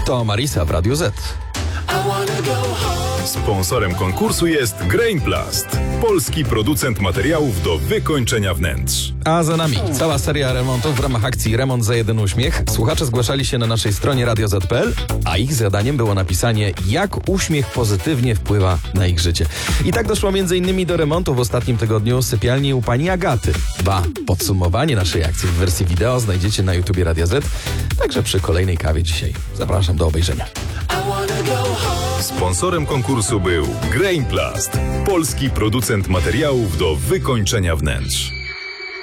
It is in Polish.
To Marisa w Radiu Z. Sponsorem konkursu jest Grainplast, polski producent materiałów do wykończenia wnętrz. A za nami cała seria remontów w ramach akcji Remont za jeden uśmiech. Słuchacze zgłaszali się na naszej stronie radioz.pl, a ich zadaniem było napisanie, jak uśmiech pozytywnie wpływa na ich życie. I tak doszło m.in. do remontu w ostatnim tygodniu sypialni u pani Agaty. Podsumowanie naszej akcji w wersji wideo znajdziecie na YouTubie Radia Z, także przy kolejnej kawie dzisiaj. Zapraszam do obejrzenia. Sponsorem konkursu był Grainplast, polski producent materiałów do wykończenia wnętrz.